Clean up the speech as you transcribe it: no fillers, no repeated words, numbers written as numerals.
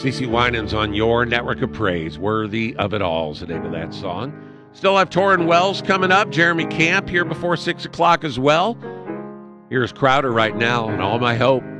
CeCe Winans on your network of praise. Worthy of it all is the name of that song. Still have Torrin Wells coming up. Jeremy Camp here before 6 o'clock as well. Here's Crowder right now, and All My Hope.